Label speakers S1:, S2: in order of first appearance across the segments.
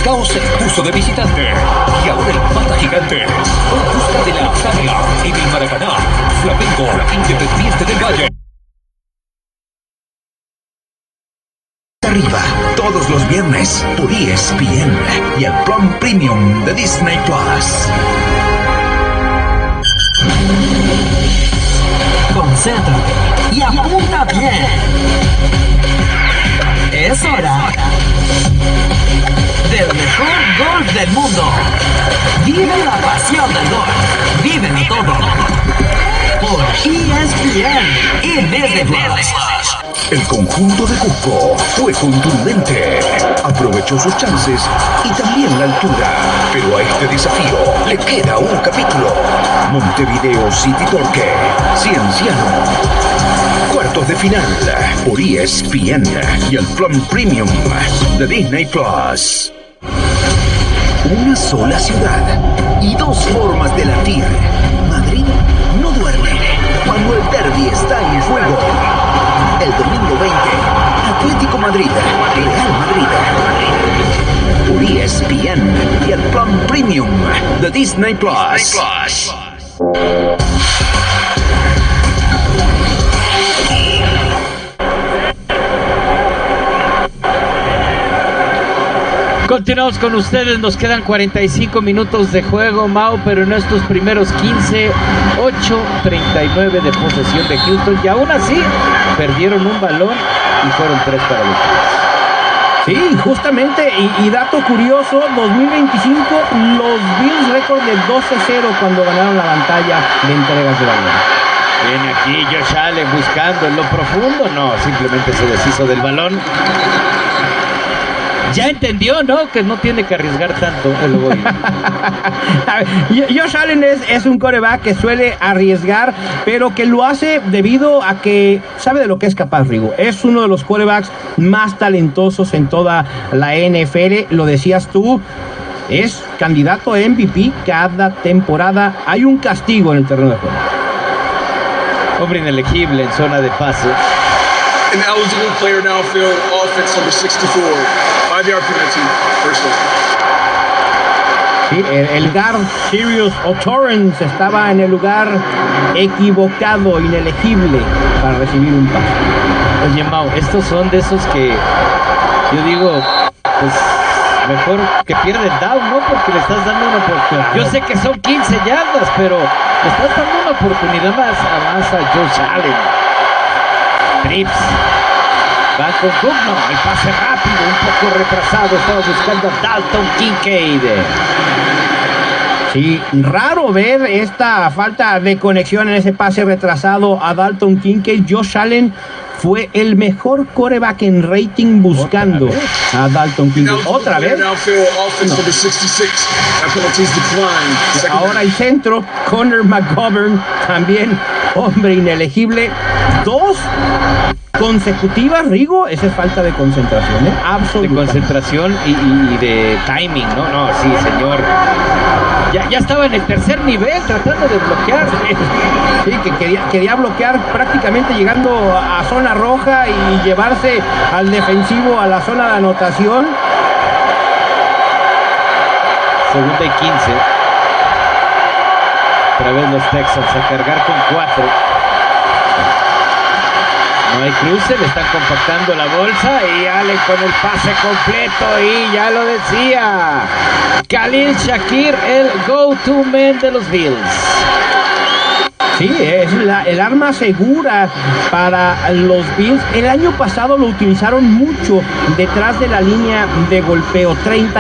S1: caos se puso de visitante y ahora el Pata Gigante va en busca de la hazaña en el Maracaná. Flamengo Independiente del Valle. Arriba, todos los viernes por ESPN y el plan premium de Disney Plus.
S2: Concéntrate y apunta bien. Es hora del mejor golf del mundo. Vive la pasión del golf. Vívelo todo por ESPN y Disney Plus.
S1: El conjunto de Cusco fue contundente, aprovechó sus chances y también la altura, pero a este desafío le queda un capítulo. Montevideo City Torque, Cienciano. Cuartos de final por ESPN y el plan premium de Disney Plus. Una sola ciudad y dos formas de latir. Madrid no duerme cuando el derbi está en juego. El domingo 20, Atlético Madrid, Real Madrid. Por ESPN y el plan premium de Disney Plus.
S3: Continuamos con ustedes, nos quedan 45 minutos de juego, Mau, pero en estos primeros 15, 8-39 de posesión de Houston, y aún así perdieron un balón y fueron 3 para los Bills.
S4: Sí, justamente, y dato curioso, 2025, los Bills récord de 12-0 cuando ganaron la pantalla de entregas de balón.
S3: Viene aquí Josh Allen buscando en lo profundo, no, simplemente se deshizo del balón. Ya entendió, ¿no? Que no tiene que arriesgar tanto el Oboy.
S4: Josh Allen es un quarterback que suele arriesgar, pero que lo hace debido a que sabe de lo que es capaz, Rigo. Es uno de los quarterbacks más talentosos en toda la NFL. Lo decías tú, es candidato a MVP cada temporada. Hay un castigo en el terreno de juego.
S3: Hombre inelegible en zona de pase.
S5: An eligible player downfield, offense number 64. 5-yard penalty, first down.
S4: Sí, el guard Sirius O'Torrence estaba en el lugar equivocado, inelegible para recibir un pase.
S3: Oye, Mau, estos son de esos que yo digo, pues mejor que pierden down, ¿no? Porque le estás dando una oportunidad. Yo sé que son 15 yardas, pero le estás dando una oportunidad más a Josh Allen. Trips va con Cook, no, el pase rápido, un poco retrasado, estaba buscando a Dalton Kincaid.
S4: Sí, raro ver esta falta de conexión en ese pase retrasado a Dalton Kincaid. Josh Allen fue el mejor quarterback en rating buscando a Dalton Kincaid. ¿Otra vez? No. Ahora el centro, Connor McGovern, también hombre inelegible. 2 consecutivas, Rigo, esa es falta de concentración, ¿eh? Absoluta.
S3: De concentración y de timing, ¿no? No, sí, señor. Ya estaba en el tercer nivel tratando de bloquear.
S4: Sí, que quería bloquear prácticamente llegando a zona roja y llevarse al defensivo a la zona de anotación.
S3: Segunda y 15. Otra vez los Texans a cargar con 4. No hay cruce, le están compactando la bolsa y Allen con el pase completo y ya lo decía Khalil Shakir, el go-to man de los Bills.
S4: Sí, es el arma segura para los Bills. El año pasado lo utilizaron mucho detrás de la línea de golpeo.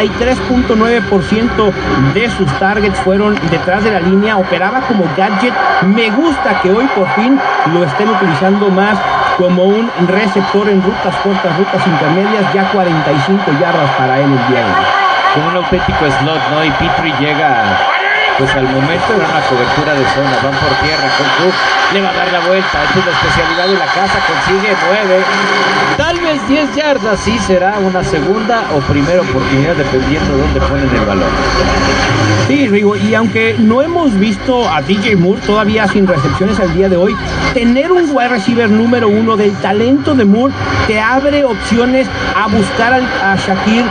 S4: 33.9% de sus targets fueron detrás de la línea. Operaba como gadget. Me gusta que hoy por fin lo estén utilizando más como un receptor en rutas cortas, rutas intermedias. Ya 45 yardas para él el día de hoy.
S3: Como un auténtico slot, ¿no? Y Petrie llega pues al momento de una cobertura de zona, van por tierra con Cook, le va a dar la vuelta, esta es la especialidad de la casa, consigue 9, tal vez 10 yardas, sí será una segunda o primera oportunidad dependiendo de dónde ponen el balón.
S4: Sí, Rigo, y aunque no hemos visto a DJ Moore todavía sin recepciones al día de hoy, tener un wide receiver número 1 del talento de Moore te abre opciones a buscar a Shakir